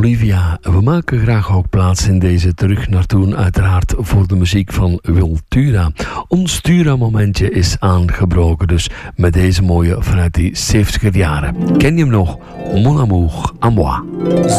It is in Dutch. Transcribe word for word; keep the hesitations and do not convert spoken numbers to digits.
Olivia. We maken graag ook plaats in deze terug naartoe, uiteraard voor de muziek van Wiltura. Ons Tura-momentje is aangebroken, dus met deze mooie vanuit die zeventiger jaren. Ken je hem nog? Mon amour à moi.